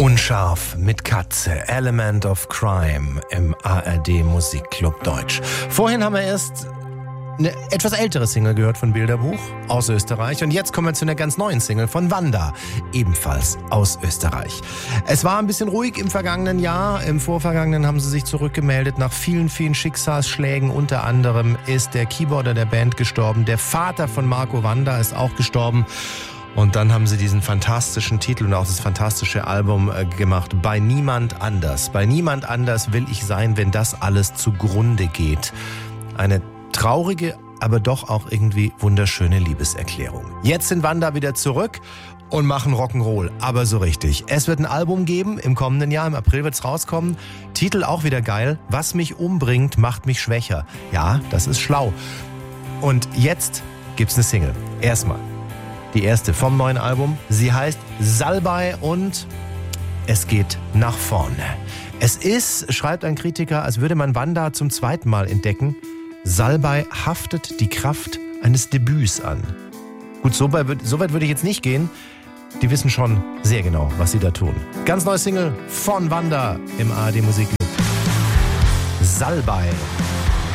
Unscharf mit Katze, Element of Crime im ARD Musikclub Deutsch. Vorhin haben wir erst eine etwas ältere Single gehört von Bilderbuch aus Österreich und jetzt kommen wir zu einer ganz neuen Single von Wanda, ebenfalls aus Österreich. Es war ein bisschen ruhig im vergangenen Jahr, im vorvergangenen haben sie sich zurückgemeldet nach vielen, vielen Schicksalsschlägen. Unter anderem ist der Keyboarder der Band gestorben, der Vater von Marco Wanda ist auch gestorben. Und dann haben sie diesen fantastischen Titel und auch das fantastische Album gemacht, Bei Niemand Anders. Bei niemand anders will ich sein, wenn das alles zugrunde geht. Eine traurige, aber doch auch irgendwie wunderschöne Liebeserklärung. Jetzt sind Wanda wieder zurück und machen Rock'n'Roll, aber so richtig. Es wird ein Album geben im kommenden Jahr, im April wird's rauskommen. Titel auch wieder geil, Was mich umbringt, macht mich schwächer. Ja, das ist schlau. Und jetzt gibt's eine Single. Erstmal die erste vom neuen Album. Sie heißt Salbei und es geht nach vorne. Es ist, schreibt ein Kritiker, als würde man Wanda zum zweiten Mal entdecken. Salbei haftet die Kraft eines Debüts an. Gut, so weit würde ich jetzt nicht gehen. Die wissen schon sehr genau, was sie da tun. Ganz neue Single von Wanda im ARD Musikclub. Salbei.